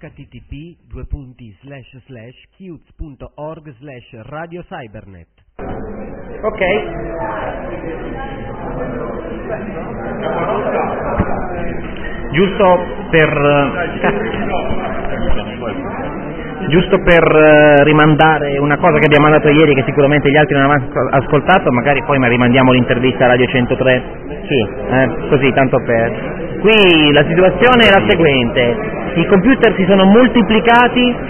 http://qts.org/radiocybernet. Ok. Giusto per rimandare una cosa che abbiamo mandato ieri, che sicuramente gli altri non hanno ascoltato, magari poi rimandiamo l'intervista a Radio 103. Sì, così, tanto per. Qui la situazione è la seguente: i computer si sono moltiplicati